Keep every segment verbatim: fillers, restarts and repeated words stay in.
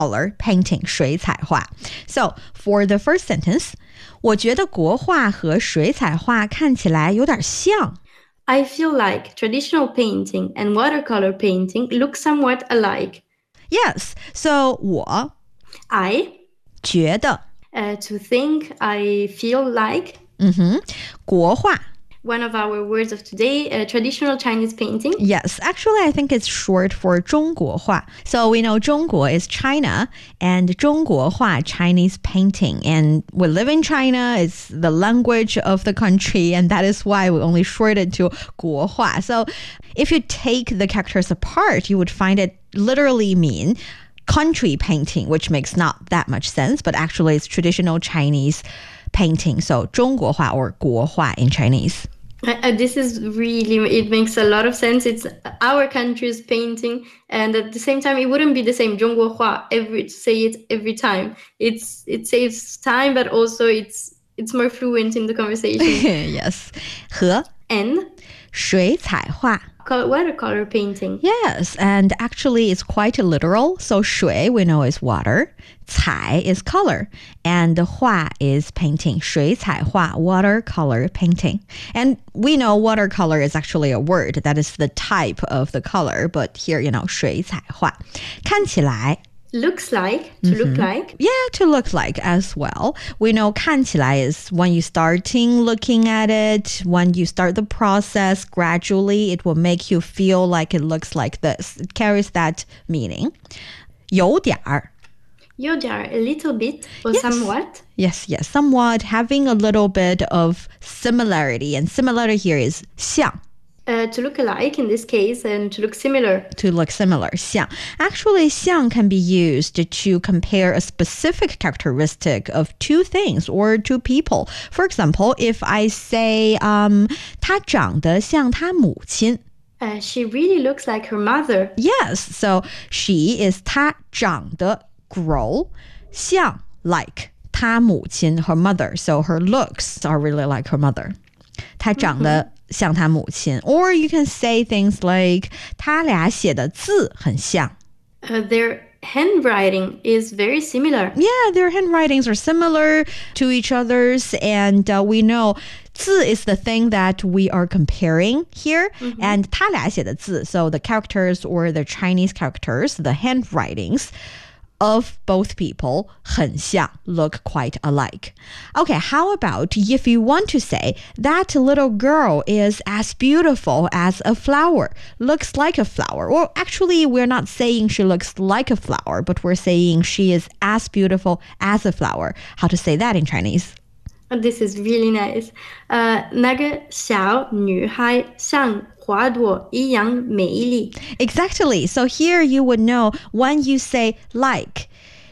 color painting 水彩画 So for the first sentence 我觉得国画和水彩画看起来有点像 I feel like traditional painting and watercolor painting look somewhat alike. Yes, so 我 I 觉得 uh, to think, I feel like 嗯哼国画 One of our words of today, uh, traditional Chinese painting. Yes, actually I think it's short for 中国画 So we know 中国 is China and 中国画 Chinese painting and we live in China, it's the language of the country and that is why we only short it to 国画 So if you take the characters apart, you would find it literally mean country painting, which makes not that much sense, but actually it's traditional Chinese painting. So 中国画 or 国画 in Chinese. Uh, this is really, it makes a lot of sense. It's our country's painting, and at the same time, it wouldn't be the same 中国画 every say it every time. It's it saves time, but also it's it's more fluent in the conversation. Yes. 和 and 水彩画 watercolor painting. Yes, and actually it's quite literal. So 水 we know is water, 彩 is color, and 画 is painting. 水彩画 watercolor painting. And we know watercolor is actually a word that is the type of the color, but here you know 水彩画看起来 Looks like, to mm-hmm. look like. Yeah, to look like as well. We know 看起来 is when you starting looking at it, when you start the process, gradually it will make you feel like it looks like this. It carries that meaning. 有点儿有点儿 a little bit or yes. somewhat. Yes, yes, somewhat, having a little bit of similarity. And similarity here is 像 Uh, to look alike in this case and to look similar. To look similar, 像 Actually, 像 can be used to compare a specific characteristic of two things or two people. For example, if I say, um, 她长得像她母亲 Uh, she really looks like her mother. Yes, so she is 她长得 grow 像 like 她母亲 her mother. So her looks are really like her mother. 她长得 mm-hmm. 像她母亲 Or you can say things like 他俩写的字很像 uh, Their handwriting is very similar. Yeah, their handwritings are similar to each other's and uh, we know 字 is the thing that we are comparing here mm-hmm. and 他俩写的字 So the characters or the Chinese characters, the handwritings of both people 很像 look quite alike. Okay, how about if you want to say that little girl is as beautiful as a flower, looks like a flower. Well, actually, we're not saying she looks like a flower, but we're saying she is as beautiful as a flower. How to say that in Chinese? This is really nice. Uh, 那个小女孩像花朵一样美丽 Exactly. So here you would know when you say like,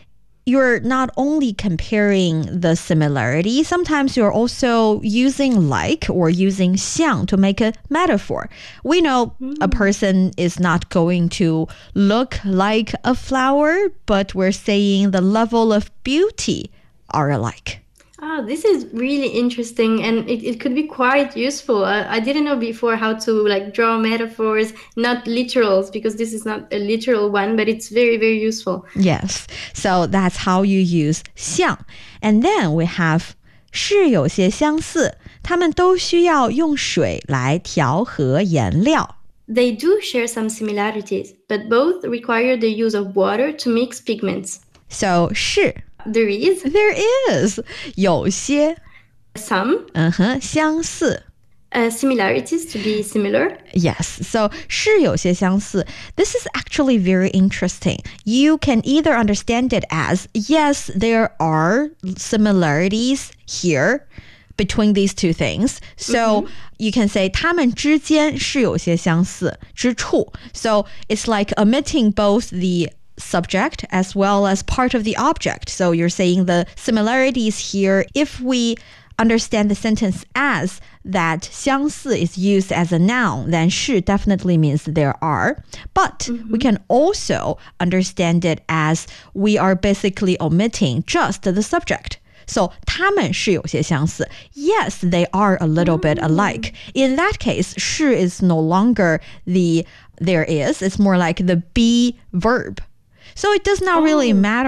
you're not only comparing the similarity, sometimes you're also using like or using 像 to make a metaphor. We know mm. a person is not going to look like a flower, but we're saying the level of beauty are alike. Oh, this is really interesting and it, it could be quite useful. Uh, I didn't know before how to like draw metaphors, not literals, because this is not a literal one, but it's very, very useful. Yes, so that's how you use 像. And then we have 是有些相似，它们都需要用水来调和颜料。 They do share some similarities, but both require the use of water to mix pigments. So 是 There is. There is. 有些 Some. Uh-huh. 相似 Uh, similarities to be similar. Yes. So 是有些相似 This is actually very interesting. You can either understand it as, yes, there are similarities here between these two things. So mm-hmm. you can say 它们之间是有些相似之处 So it's like omitting both the subject as well as part of the object. So you're saying the similarities here, if we understand the sentence as that 相似 is used as a noun, then 是 definitely means there are. But mm-hmm. we can also understand it as we are basically omitting just the subject. So 它们是有些相似 Yes, they are a little bit alike. In that case, 是 is no longer the there is. It's more like the be verb. So it does not really Oh. matter